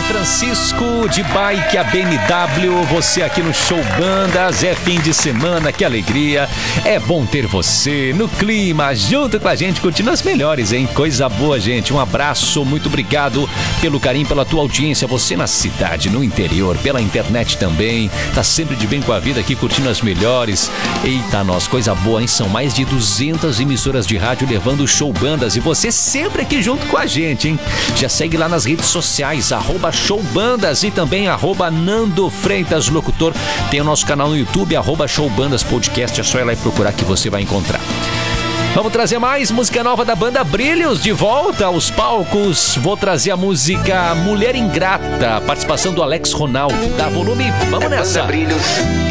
Francisco de Bike, a BMW, você aqui no Show Bandas, é fim de semana, que alegria, é bom ter você no clima, junto com a gente, curtindo as melhores, hein? Coisa boa, gente, um abraço, muito obrigado pelo carinho, pela tua audiência, você na cidade, no interior, pela internet também, tá sempre de bem com a vida aqui, curtindo as melhores. Eita, nós, coisa boa, hein? São mais de 200 emissoras de rádio levando o Show Bandas e você sempre aqui junto com a gente, hein? Já segue lá nas redes sociais, @showbandas e também @Nando Freitas Locutor. Tem o nosso canal no YouTube, @Showbandas Podcast, é só ir lá e procurar que você vai encontrar. Vamos trazer mais música nova da banda Brilhos, de volta aos palcos. Vou trazer a música Mulher Ingrata, participação do Alex Ronaldo. Dá volume, vamos nessa. Banda Brilhos.